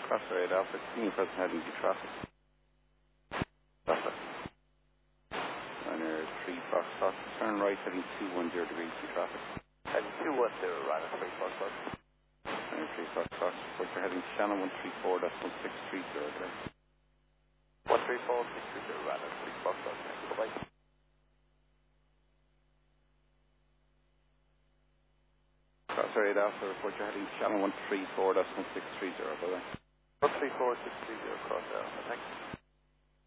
Crossway Alpha, senior present heading to traffic. Alpha. Runner 3 Foxtrot, turn right heading 210 degrees to traffic. Heading 210, runner 3 Foxtrot. Runner 3 Foxtrot, report you're heading channel 134, that's 1630 today. 134, 630, runner 3 Foxtrot. Bye-bye. Crossway Alpha, report you're heading channel 134, that's 1630, bye-bye. 134, 630, cross Alpha, thanks.